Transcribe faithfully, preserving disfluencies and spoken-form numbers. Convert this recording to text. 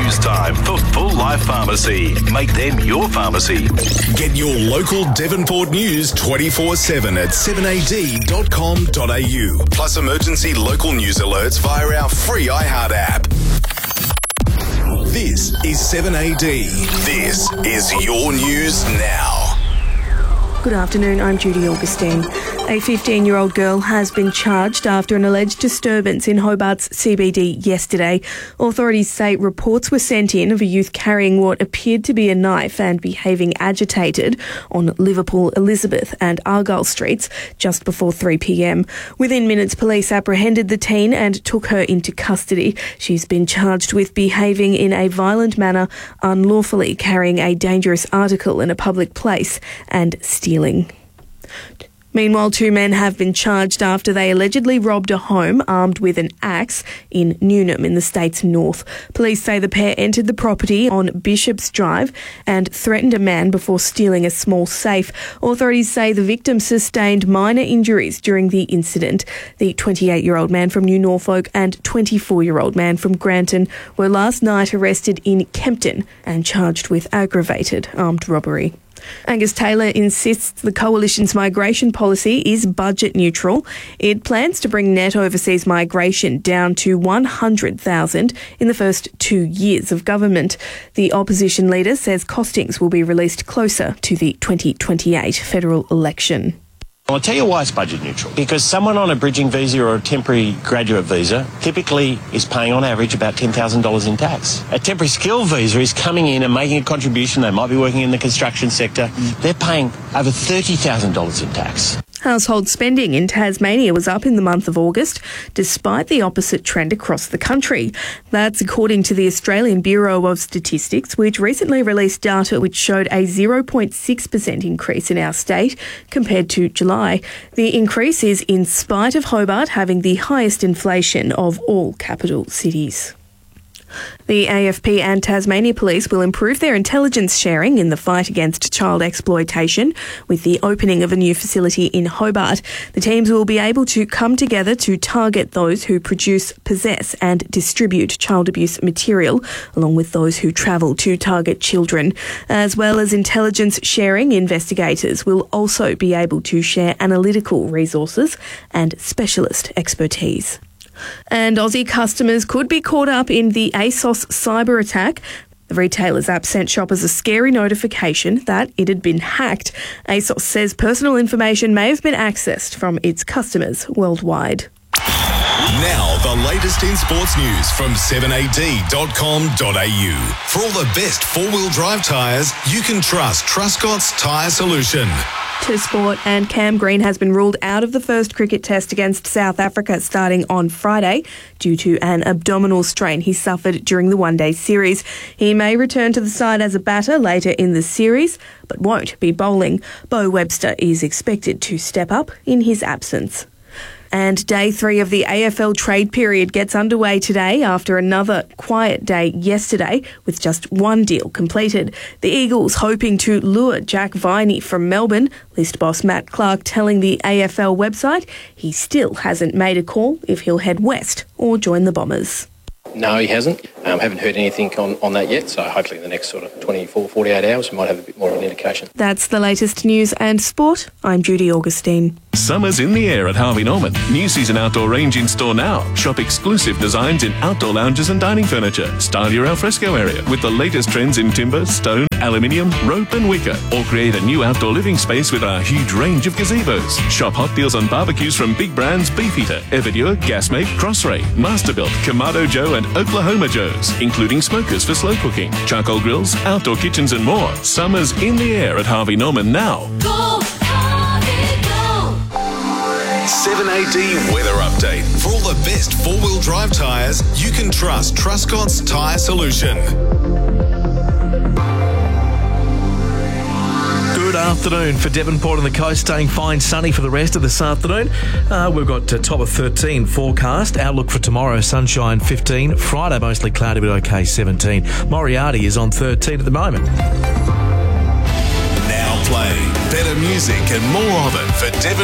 news time for Full Life Pharmacy. Make them your pharmacy. Get your local Devonport news twenty-four seven at seven a d dot com dot a u. Plus emergency local news alerts via our free iHeart app. This is seven A D. This is your news now. Good afternoon, I'm Judy Augustine. A fifteen-year-old girl has been charged after an alleged disturbance in Hobart's C B D yesterday. Authorities say reports were sent in of a youth carrying what appeared to be a knife and behaving agitated on Liverpool, Elizabeth and Argyle Streets just before three p m. Within minutes, police apprehended the teen and took her into custody. She's been charged with behaving in a violent manner, unlawfully carrying a dangerous article in a public place and stealing. Meanwhile, two men have been charged after they allegedly robbed a home armed with an axe in Newnham in the state's north. Police say the pair entered the property on Bishop's Drive and threatened a man before stealing a small safe. Authorities say the victim sustained minor injuries during the incident. The twenty-eight-year-old man from New Norfolk and twenty-four-year-old man from Granton were last night arrested in Kempton and charged with aggravated armed robbery. Angus Taylor insists the Coalition's migration policy is budget neutral. It plans to bring net overseas migration down to one hundred thousand in the first two years of government. The opposition leader says costings will be released closer to the twenty twenty-eight federal election. I'll tell you why it's budget neutral. Because someone on a bridging visa or a temporary graduate visa typically is paying on average about ten thousand dollars in tax. A temporary skill visa is coming in and making a contribution. They might be working in the construction sector. They're paying over thirty thousand dollars in tax. Household spending in Tasmania was up in the month of August, despite the opposite trend across the country. That's according to the Australian Bureau of Statistics, which recently released data which showed a zero point six percent increase in our state compared to July. The increase is in spite of Hobart having the highest inflation of all capital cities. The A F P and Tasmania Police will improve their intelligence sharing in the fight against child exploitation with the opening of a new facility in Hobart. The teams will be able to come together to target those who produce, possess and distribute child abuse material, along with those who travel to target children. As well as intelligence sharing, investigators will also be able to share analytical resources and specialist expertise. And Aussie customers could be caught up in the ASOS cyber attack. The retailer's app sent shoppers a scary notification that it had been hacked. ASOS says personal information may have been accessed from its customers worldwide. Now, the latest in sports news from seven a d dot com dot a u. For all the best four-wheel drive tyres, you can trust Truscott's Tyre Solution. To sport, and Cam Green has been ruled out of the first cricket test against South Africa starting on Friday due to an abdominal strain he suffered during the one-day series. He may return to the side as a batter later in the series, but won't be bowling. Bo Webster is expected to step up in his absence. And day three of the A F L trade period gets underway today after another quiet day yesterday with just one deal completed. The Eagles hoping to lure Jack Viney from Melbourne. List boss Matt Clark telling the A F L website he still hasn't made a call if he'll head west or join the Bombers. No, he hasn't. Um, haven't heard anything on, on that yet, so hopefully in the next sort of twenty-four, forty-eight hours we might have a bit more of an indication. That's the latest news and sport. I'm Judy Augustine. Summer's in the air at Harvey Norman. New season outdoor range in store now. Shop exclusive designs in outdoor lounges and dining furniture. Style your alfresco area with the latest trends in timber, stone, aluminium, rope and wicker. Or create a new outdoor living space with our huge range of gazebos. Shop hot deals on barbecues from big brands Beefeater, Everdure, Gasmate, Crossray, Masterbuilt, Kamado Joe and Oklahoma Joe's, including smokers for slow cooking, charcoal grills, outdoor kitchens and more. Summer's in the air at Harvey Norman now. Go, Harvey, go! seven A D weather update. For all the best four-wheel drive tyres, you can trust Truscott's Tyre Solution. Good afternoon for Devonport and the coast, staying fine, sunny for the rest of this afternoon. Uh, we've got uh, top of thirteen forecast. Outlook for tomorrow, sunshine fifteen. Friday, mostly cloudy but okay, seventeen. Moriarty is on thirteen at the moment. Now playing better music and more of it for Devon.